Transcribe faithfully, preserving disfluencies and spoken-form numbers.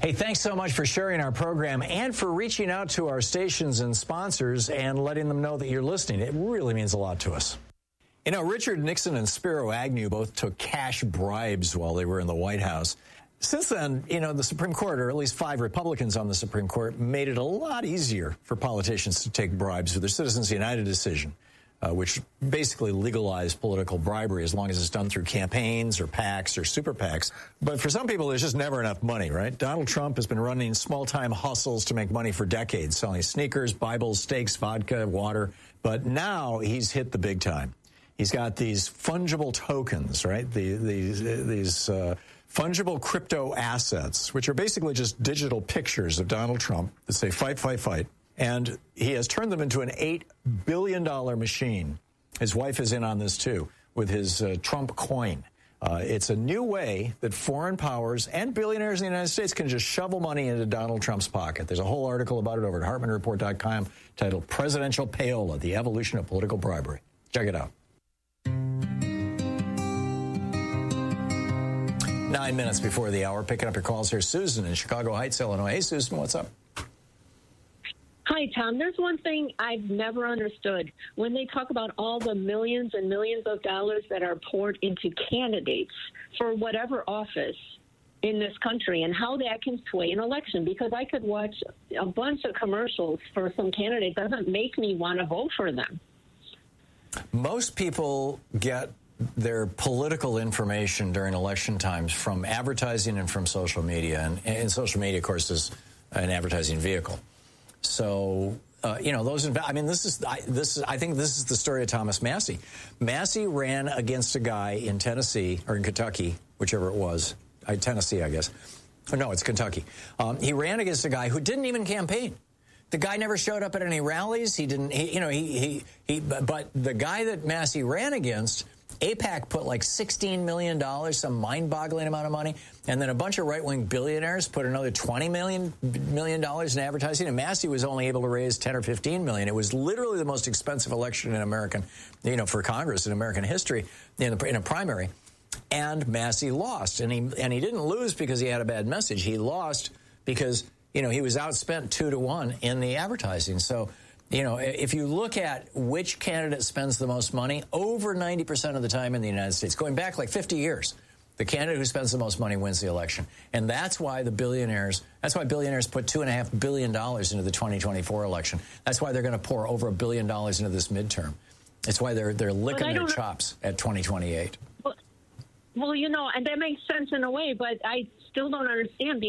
Hey, thanks so much for sharing our program and for reaching out to our stations and sponsors and letting them know that you're listening. It really means a lot to us. You know, Richard Nixon and Spiro Agnew both took cash bribes while they were in the White House. Since then, you know, the Supreme Court, or at least five Republicans on the Supreme Court, made it a lot easier for politicians to take bribes with their Citizens United decision, uh, which basically legalized political bribery as long as it's done through campaigns or PACs or super PACs. But for some people, there's just never enough money, right? Donald Trump has been running small-time hustles to make money for decades, selling sneakers, Bibles, steaks, vodka, water. But now he's hit the big time. He's got these fungible tokens, right? The, these these uh, fungible crypto assets, which are basically just digital pictures of Donald Trump that say fight, fight, fight. And he has turned them into an eight billion dollars machine. His wife is in on this, too, with his uh, Trump coin. Uh, it's a new way that foreign powers and billionaires in the United States can just shovel money into Donald Trump's pocket. There's a whole article about it over at Hartman Report dot com titled Presidential Payola, the Evolution of Political Bribery. Check it out. Nine minutes before the hour, picking up your calls here. Susan in Chicago Heights, Illinois. Hey, Susan, what's up? Hi, Tom. There's one thing I've never understood. When they talk about all the millions and millions of dollars that are poured into candidates for whatever office in this country and how that can sway an election, because I could watch a bunch of commercials for some candidate doesn't make me want to vote for them. Most people get their political information during election times from advertising and from social media. And, and social media, of course, is an advertising vehicle. So, uh, you know, those, I mean, this is, I, this is, I think this is the story of Thomas Massie. Massie ran against a guy in Tennessee, or in Kentucky, whichever it was, uh, Tennessee, I guess. Oh, no, it's Kentucky. Um, he ran against a guy who didn't even campaign. The guy never showed up at any rallies. He didn't, he, you know, he, he, he, but the guy that Massie ran against, AIPAC put like sixteen million dollars, some mind-boggling amount of money, and then a bunch of right-wing billionaires put another twenty million dollars in advertising, and Massie was only able to raise ten or fifteen million dollars. It was literally the most expensive election in American, you know, for Congress in American history in a, in a primary, and Massie lost. And he, and he didn't lose because he had a bad message. He lost because, you know, he was outspent two to one in the advertising. So, you know, if you look at which candidate spends the most money, over ninety percent of the time in the United States, going back like fifty years, the candidate who spends the most money wins the election. And that's why the billionaires, that's why billionaires put two and a half billion dollars into the twenty twenty-four election. That's why they're going to pour over a billion dollars into this midterm. It's why they're, they're licking their chops at twenty twenty-eight. Well, well, you know, and that makes sense in a way, but I still don't understand.